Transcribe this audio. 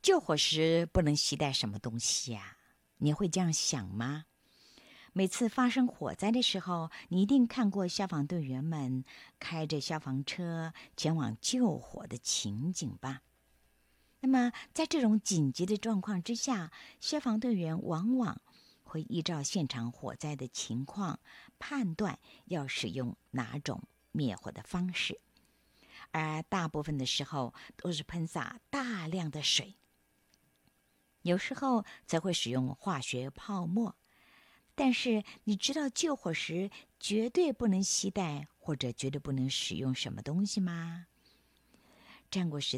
救火时不能携带什么东西呀？你会这样想吗？每次发生火灾的时候，你一定看过消防队员们开着消防车前往救火的情景吧？那么，在这种紧急的状况之下，消防队员往往会依照现场火灾的情况，判断要使用哪种灭火的方式，而大部分的时候都是喷洒大量的水，有时候则会使用化学泡沫。但是你知道救火时绝对不能携带或者绝对不能使用什么东西吗？战国时